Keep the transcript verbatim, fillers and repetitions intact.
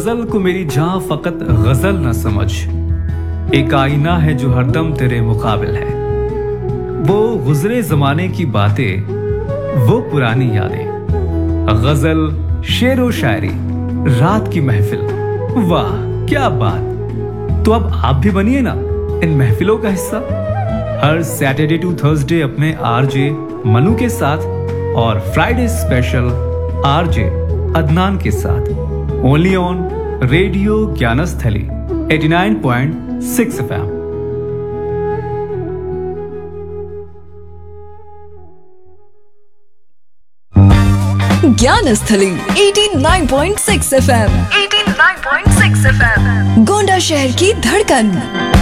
गजल को मेरी जान फकत गजल न समझ, एक आईना है जो हरदम तेरे मुकाबिल है। वो गुजरे जमाने की बातें, वो पुरानी यादें, गजल शेरो शायरी, रात की महफिल, वाह क्या बात। तो अब आप भी बनिए ना इन महफिलों का हिस्सा। हर सैटरडे टू थर्सडे अपने आरजे मनु के साथ और फ्राइडे स्पेशल आरजे अदनान के साथ, only on radio Gyansthali eighty nine point six FM. Gyansthali eighty nine point six FM, eighty nine point six FM, Gonda शहर की धड़कन।